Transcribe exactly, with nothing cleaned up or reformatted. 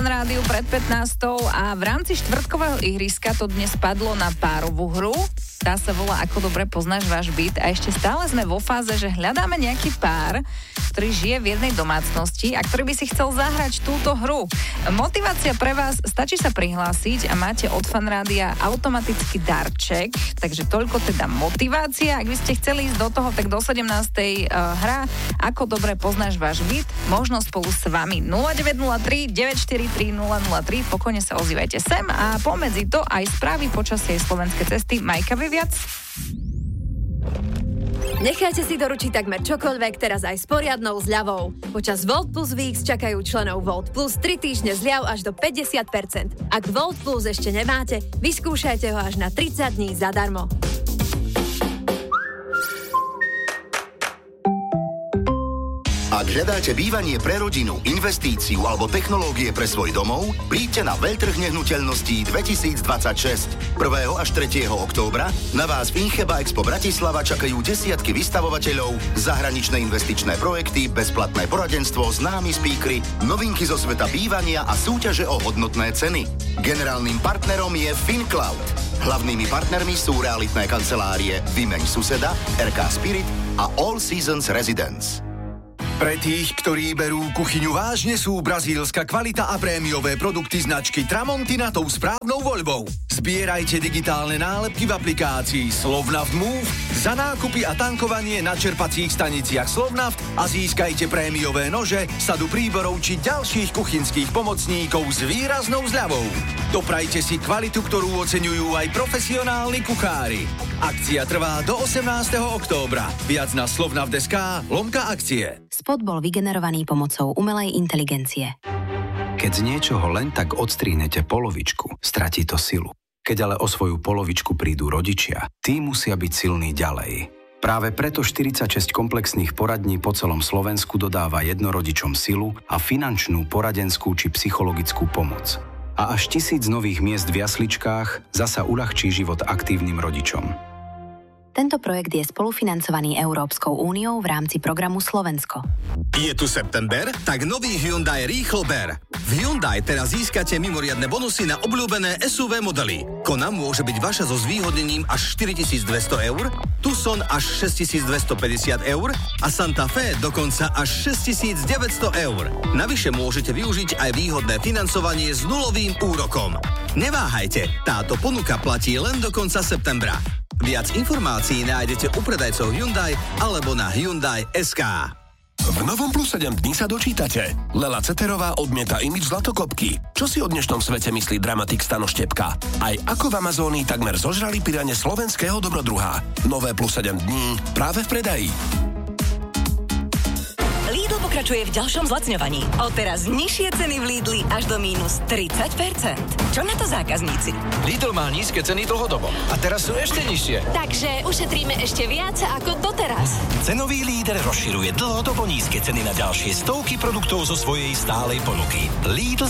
Fan Rádiu pred pätnástou a v rámci štvrtkového ihriska to dnes padlo na párovú hru. Tá sa volá Ako dobre poznáš váš byt a ešte stále sme vo fáze, že hľadáme nejaký pár, ktorý žije v jednej domácnosti a ktorý by si chcel zahrať túto hru. Motivácia pre vás, stačí sa prihlásiť a máte od Fan Rádia automatický darček, takže toľko teda motivácia. Ak by ste chceli ísť do toho, tak do sedemnástej uh, hra Ako dobre poznáš váš byt, možno spolu s vami. nula deväť nula tri deväť štyri tri nula nula tri, pokojne sa ozývajte sem a pomedzi to aj správy počasie slovenské cesty. Majka, vy viac? Nechajte si doručiť takmer čokoľvek teraz aj s poriadnou zľavou. Počas Volt Plus Weeks čakajú členov Volt Plus tri týždne zľav až do päťdesiat percent. Ak Volt Plus ešte nemáte, vyskúšajte ho až na tridsať dní zadarmo. Ak hľadáte bývanie pre rodinu, investíciu alebo technológie pre svoj domov, príďte na Veľtrh nehnuteľností dvetisícdvadsaťšesť. prvého až tretieho októbra na vás v Incheba Expo Bratislava čakajú desiatky vystavovateľov, zahraničné investičné projekty, bezplatné poradenstvo, známi speakery, novinky zo sveta bývania a súťaže o hodnotné ceny. Generálnym partnerom je FinCloud. Hlavnými partnermi sú realitné kancelárie Vymeň suseda, er ká Spirit a All Seasons Residence. Pre tých, ktorí berú kuchyňu vážne, sú brazílska kvalita a prémiové produkty značky Tramontina tou správnou voľbou. Zbierajte digitálne nálepky v aplikácii Slovnaft Move za nákupy a tankovanie na čerpacích staniciach Slovnaft a získajte prémiové nože, sadu príborov či ďalších kuchynských pomocníkov s výraznou zľavou. Doprajte si kvalitu, ktorú oceňujú aj profesionálni kuchári. Akcia trvá do osemnásteho októbra. Viac na slovnaft bodka es ká lomka akcie. Spot bol vygenerovaný pomocou umelej inteligencie. Keď z niečoho len tak odstrihnete polovičku, stratí to silu. Keď ale o svoju polovičku prídu rodičia, tí musia byť silní ďalej. Práve preto štyridsaťšesť komplexných poradní po celom Slovensku dodáva jednorodičom silu a finančnú, poradenskú či psychologickú pomoc. A až tisíc nových miest v jasličkách zasa uľahčí život aktívnym rodičom. Tento projekt je spolufinancovaný Európskou úniou v rámci programu Slovensko. Je tu september? Tak nový Hyundai rýchlo ber. V Hyundai teraz získate mimoriadne bonusy na obľúbené es ú vé modely. Kona môže byť vaša so zvýhodnením až štyritisícdvesto eur, Tucson až šesťtisícdvestopäťdesiat eur a Santa Fe dokonca až šesťtisícdeväťsto eur. Navyše môžete využiť aj výhodné financovanie s nulovým úrokom. Neváhajte, táto ponuka platí len do konca septembra. Viac informácií nájdete u predajcov Hyundai alebo na Hyundai bodka es ká. V novom Plus sedem dní sa dočítate. Lela Ceterová odmieta imidž zlatokopky. Čo si o dnešnom svete myslí dramatik Stano Štepka? Aj ako v Amazónii takmer zožrali pirane slovenského dobrodruha. Nové Plus sedem dní práve v predaji. Lidl pokračuje v ďalšom zlacňovaní. Odteraz nižšie ceny v Lidli až do mínus tridsať percent. Čo na to zákazníci? Lidl má nízke ceny dlhodobo a teraz sú ešte nižšie. Takže ušetríme ešte viac ako doteraz. Cenový líder rozširuje dlhodobo nízke ceny na ďalšie stovky produktov zo svojej stálej ponuky. Lidl